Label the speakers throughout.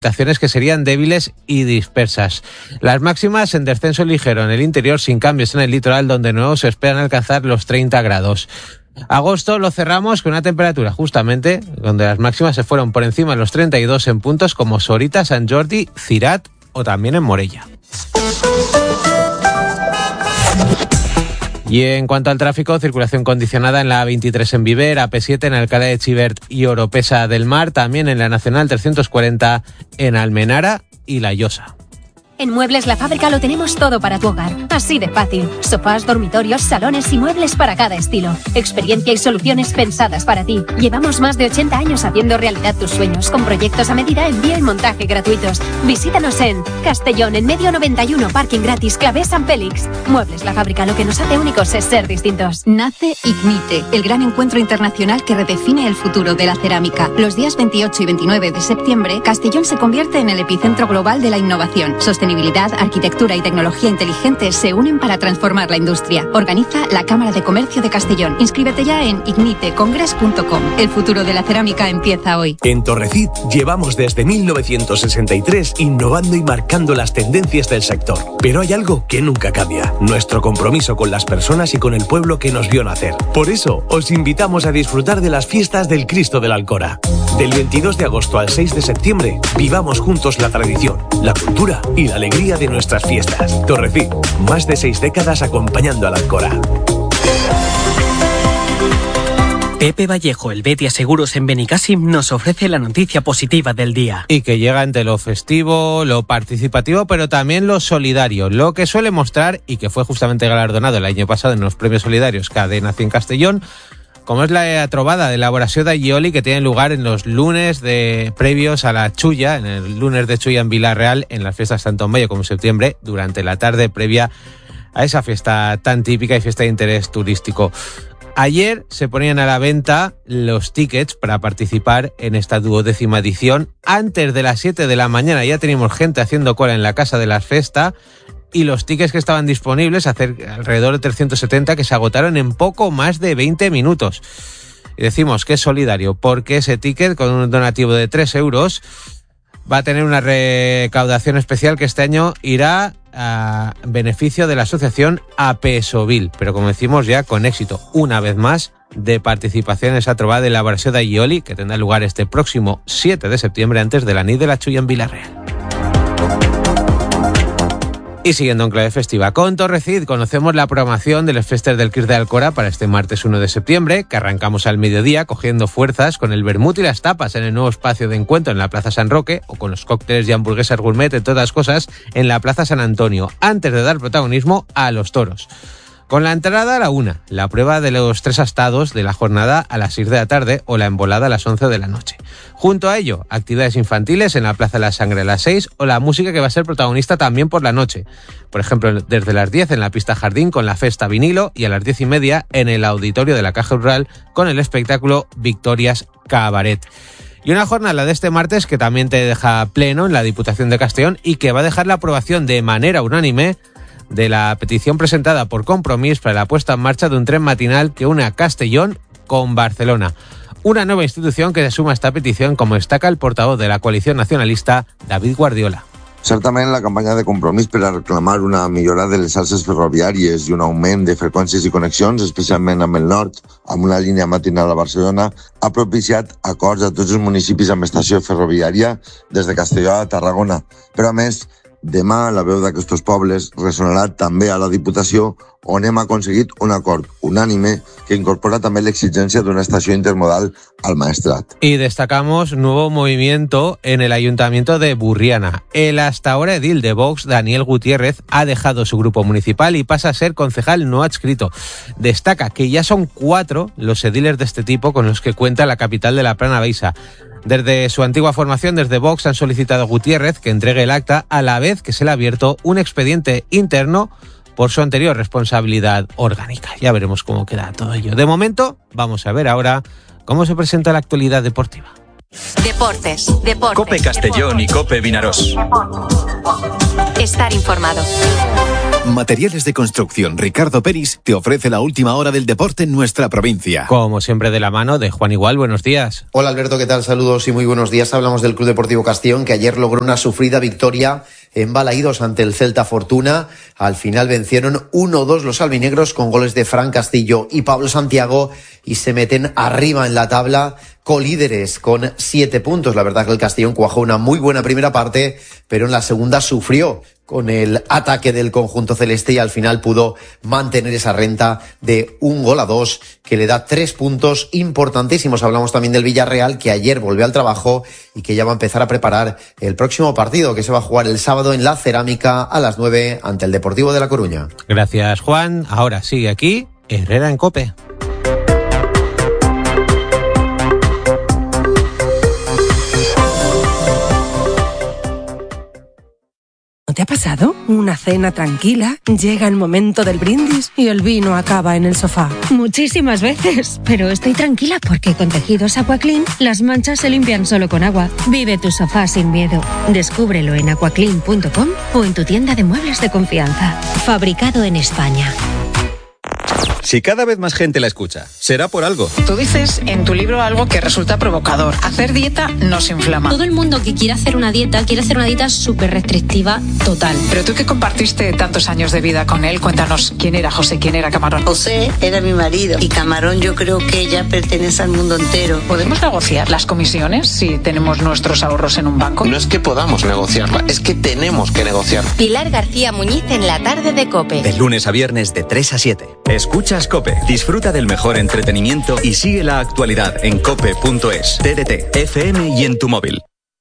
Speaker 1: precipitaciones que serían débiles y dispersas. Las máximas en descenso ligero en el interior, sin cambios en el litoral, donde de nuevo se esperan alcanzar los 30 grados. Agosto lo cerramos con una temperatura justamente donde las máximas se fueron por encima de los 32 en puntos como Sorita, Sant Jordi, Cirat o también en Morella. Y en cuanto al tráfico, circulación condicionada en la A23 en Viver, AP7 en Alcalá de Xivert y Oropesa del Mar, también en la Nacional 340 en Almenara y La Llosa.
Speaker 2: En Muebles La Fábrica lo tenemos todo para tu hogar. Así de fácil. Sofás, dormitorios, salones y muebles para cada estilo. Experiencia y soluciones pensadas para ti. Llevamos más de 80 años haciendo realidad tus sueños, con proyectos a medida, envío y montaje gratuitos. Visítanos en Castellón, en Medio 91, parking gratis, Clavé San Félix. Muebles La Fábrica, lo que nos hace únicos es ser distintos.
Speaker 3: Nace Ignite, el gran encuentro internacional que redefine el futuro de la cerámica. Los días 28 y 29 de septiembre, Castellón se convierte en el epicentro global de la innovación. Sostenibilidad, arquitectura y tecnología inteligente se unen para transformar la industria. Organiza la Cámara de Comercio de Castellón. Inscríbete ya en ignitecongress.com. El futuro de la cerámica empieza hoy.
Speaker 4: En Torrecid llevamos desde 1963 innovando y marcando las tendencias del sector. Pero hay algo que nunca cambia: nuestro compromiso con las personas y con el pueblo que nos vio nacer. Por eso, os invitamos a disfrutar de las fiestas del Cristo de la Alcora. Del 22 de agosto al 6 de septiembre, vivamos juntos la tradición, la cultura y la alegría de nuestras fiestas. Torrecid, más de 6 décadas acompañando a la Alcora.
Speaker 5: Pepe Vallejo, el Betia Seguros en Benicàssim, nos ofrece la noticia positiva del día.
Speaker 1: Y que llega entre lo festivo, lo participativo, pero también lo solidario. Lo que suele mostrar, y que fue justamente galardonado el año pasado en los premios solidarios Cadena 100 Castellón, como es la trobada de elaboración de Aioli, que tiene lugar en los lunes previos a la Chulla, en el lunes de Chulla en Vilarreal, en las fiestas tanto en mayo como en septiembre, durante la tarde previa a esa fiesta tan típica y fiesta de interés turístico. Ayer se ponían a la venta los tickets para participar en esta 12ª edición. Antes de las 7 de la mañana ya teníamos gente haciendo cola en la Casa de la Festa, y los tickets que estaban disponibles, alrededor de 370, que se agotaron en poco más de 20 minutos. Y decimos que es solidario, porque ese ticket, con un donativo de 3 euros, va a tener una recaudación especial que este año irá a beneficio de la asociación APESOVIL, pero como decimos ya con éxito, una vez más, de participación en esa trobada de elaboración de Aioli, que tendrá lugar este próximo 7 de septiembre, antes de la nit de la Chulla en Vilarreal. Y siguiendo en clave festiva, con Torrecid conocemos la programación de los Festes del Cristo de Alcora para este martes 1 de septiembre, que arrancamos al mediodía cogiendo fuerzas con el vermut y las tapas en el nuevo espacio de encuentro en la Plaza San Roque, o con los cócteles y hamburguesas gourmet, entre otras cosas, en la Plaza San Antonio, antes de dar protagonismo a los toros. Con la entrada a la 1, la prueba de los 3 astados de la jornada a las 6 de la tarde o la embolada a las 11 de la noche. Junto a ello, actividades infantiles en la Plaza de la Sangre a las 6 o la música que va a ser protagonista también por la noche. Por ejemplo, desde las 10 en la pista Jardín con la Festa Vinilo y a las 10:30 en el auditorio de la Caja Rural con el espectáculo Victorias Cabaret. Y una jornada de este martes que también te deja pleno en la Diputación de Castellón y que va a dejar la aprobación de manera unánime de la petición presentada por Compromís para la puesta en marcha de un tren matinal que une a Castellón con Barcelona. Una nueva institución que se suma a esta petición, como destaca el portavoz de la coalició nacionalista, David Guardiola.
Speaker 6: Certament, la campanya de Compromís per a reclamar una millora de les xarxes ferroviàries i un augment de freqüències i connexions, especialment amb el nord, amb una línia matinal a Barcelona, ha propiciat acords a tots els municipis amb estació ferroviària des de Castelló a Tarragona. Però, a més, demà la veu d'aquests pobles ressonarà també a la Diputació, on hem aconseguit un acord unánime que incorpora también la exigencia de una estación intermodal al Maestrat.
Speaker 1: Y destacamos nuevo movimiento en el Ayuntamiento de Burriana. El hasta ahora edil de Vox, Daniel Gutiérrez, ha dejado su grupo municipal y pasa a ser concejal no adscrito. Destaca que ya son 4 los ediles de este tipo con los que cuenta la capital de la Plana Baixa. Desde su antigua formación, desde Vox, han solicitado a Gutiérrez que entregue el acta a la vez que se le ha abierto un expediente interno por su anterior responsabilidad orgánica. Ya veremos cómo queda todo ello. De momento, vamos a ver ahora cómo se presenta la actualidad deportiva.
Speaker 2: Deportes.
Speaker 7: COPE Castellón y COPE Vinaròs.
Speaker 2: Estar informado.
Speaker 7: Materiales de Construcción Ricardo Peris te ofrece la última hora del deporte en nuestra provincia.
Speaker 1: Como siempre, de la mano de Juan Igual. Buenos días.
Speaker 8: Hola Alberto, ¿qué tal? Saludos y muy buenos días. Hablamos del Club Deportivo Castellón, que ayer logró una sufrida victoria en Balaídos ante el Celta Fortuna. Al final vencieron 1-2 los albinegros con goles de Fran Castillo y Pablo Santiago y se meten arriba en la tabla, colíderes con 7 puntos. La verdad que el Castellón cuajó una muy buena primera parte, pero en la segunda sufrió con el ataque del conjunto celeste y al final pudo mantener esa renta de 1-2 que le da 3 puntos importantísimos. Hablamos también del Villarreal, que ayer volvió al trabajo y que ya va a empezar a preparar el próximo partido, que se va a jugar el sábado en la Cerámica a las 9 ante el Deportivo de La Coruña.
Speaker 1: Gracias, Juan. Ahora sigue aquí Herrera en COPE.
Speaker 9: ¿No te ha pasado? Una cena tranquila, llega el momento del brindis y el vino acaba en el sofá.
Speaker 10: Muchísimas veces, pero estoy tranquila porque con tejidos Aquaclean las manchas se limpian solo con agua. Vive tu sofá sin miedo. Descúbrelo en aquaclean.com o en tu tienda de muebles de confianza. Fabricado en España.
Speaker 11: Si cada vez más gente la escucha, será por algo.
Speaker 12: Tú dices en tu libro algo que resulta provocador. Hacer dieta nos inflama.
Speaker 13: Todo el mundo que quiere hacer una dieta súper restrictiva total.
Speaker 12: Pero tú que compartiste tantos años de vida con él, cuéntanos quién era José, quién era Camarón.
Speaker 14: José era mi marido y Camarón yo creo que ya pertenece al mundo entero.
Speaker 12: ¿Podemos negociar las comisiones si tenemos nuestros ahorros en un banco?
Speaker 15: No es que podamos negociarla, es que tenemos que negociar.
Speaker 16: Pilar García Muñiz en la tarde de COPE.
Speaker 17: De lunes a viernes de 3 a 7. Escuchas COPE. Disfruta del mejor entretenimiento y sigue la actualidad en cope.es, TDT, FM y en tu móvil.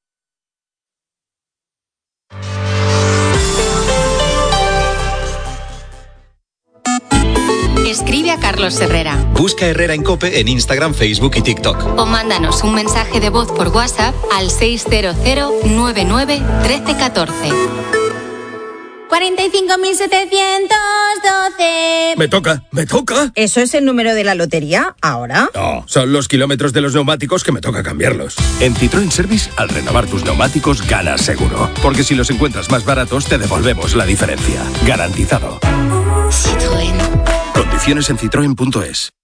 Speaker 16: Escribe a Carlos Herrera.
Speaker 11: Busca Herrera en COPE en Instagram, Facebook y TikTok.
Speaker 16: O mándanos un mensaje de voz por WhatsApp al 600 99 1314.
Speaker 18: 45.712.
Speaker 19: Me toca.
Speaker 18: ¿Eso es el número de la lotería ahora?
Speaker 19: No, son los kilómetros de los neumáticos que me toca cambiarlos. En Citroën Service, al renovar tus neumáticos, ganas seguro. Porque si los encuentras más baratos, te devolvemos la diferencia. Garantizado.
Speaker 16: Citroën.
Speaker 19: Condiciones en citroen.es.